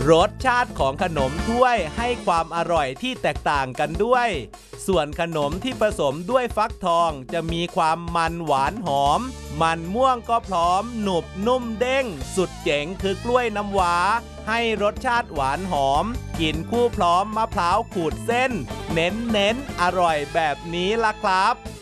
รสชาติของขนมถ้วยให้ความอร่อยที่แตกต่างกันด้วยส่วนขนมที่ผสมด้วยฟักทองจะมีความมันหวานหอมมันม่วงก็พร้อมหนุบนุ่มเด้งสุดเจ๋งคือกล้วยน้ำว้าให้รสชาติหวานหอมกินคู่พร้อมมะพร้าวขูดเส้นเน้นอร่อยแบบนี้ล่ะครับ